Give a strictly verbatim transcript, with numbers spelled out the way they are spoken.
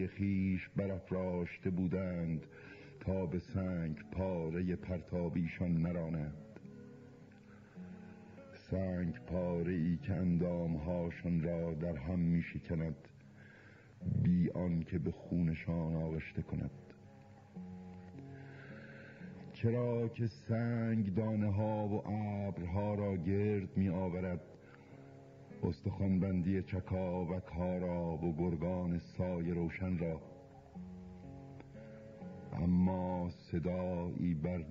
پای خویش برافراشته بودند تا به سنگ پاره پرتابیشان نرانند. سنگ پاره ای که اندامهاشان را در هم می شکند بی آن که به خونشان آغشته کند. چرا که سنگ دانه ها و ابرها را گرد می آورد، استخوانبندی چکاوک ها را و گرگان سایه روشن را، اما صدایی بر